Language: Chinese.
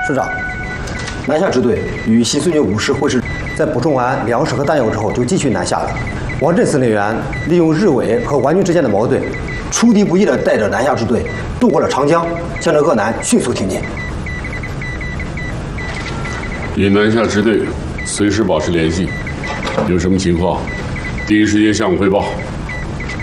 师长，南下支队与新孙女武士会师，在补充完粮食和弹药之后，就继续南下了。王震司令员利用日伪和顽军之间的矛盾，出敌不意地带着南下支队渡过了长江，向着鄂南迅速挺进。 与南下支队随时保持联系，有什么情况，第一时间向我汇报。